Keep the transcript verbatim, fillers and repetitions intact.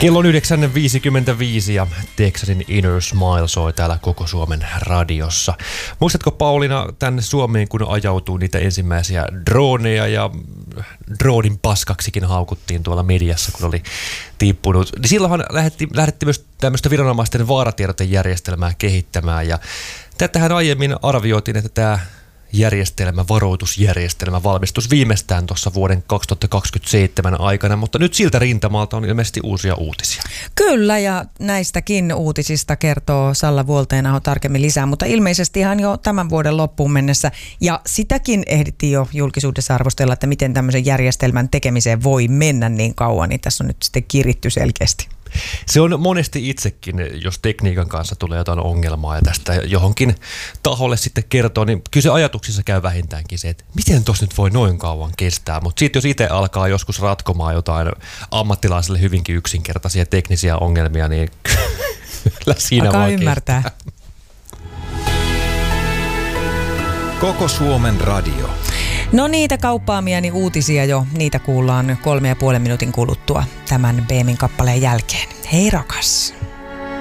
Kello on yhdeksän viisikymmentäviisi ja Texasin Inner Smile soi täällä koko Suomen radiossa. Muistatko Pauliina tänne Suomeen, kun ajautuu niitä ensimmäisiä droneja ja dronin paskaksikin haukuttiin tuolla mediassa, kun oli tippunut. Niin silloinhan lähdettiin, lähdettiin myös tämmöistä viranomaisten vaaratiedotajärjestelmää kehittämään ja tätähän aiemmin arvioitiin, että tämä järjestelmä, varoitusjärjestelmä valmistuisi viimeistään tuossa vuoden kaksituhattakaksikymmentäseitsemän aikana, mutta nyt siltä rintamalta on ilmeisesti uusia uutisia. Kyllä, ja näistäkin uutisista kertoo Salla Vuolteenaho tarkemmin lisää, mutta ilmeisesti ihan jo tämän vuoden loppuun mennessä, ja sitäkin ehdittiin jo julkisuudessa arvostella, että miten tämmöisen järjestelmän tekemiseen voi mennä niin kauan, niin tässä on nyt sitten kiritty selkeästi. Se on monesti itsekin, jos tekniikan kanssa tulee jotain ongelmaa ja tästä johonkin taholle sitten kertoo, niin kyllä se ajatuksissa käy vähintäänkin se, että miten tuossa nyt voi noin kauan kestää. Mutta sitten jos itse alkaa joskus ratkomaan jotain ammattilaisille hyvinkin yksinkertaisia teknisiä ongelmia, niin kyllä siinä alkaa vaan ymmärtää. Kestää. Koko Suomen radio. No niitä kauppaamiani uutisia jo, niitä kuullaan kolme ja puolen minuutin kuluttua tämän B M in kappaleen jälkeen. Hei rakas!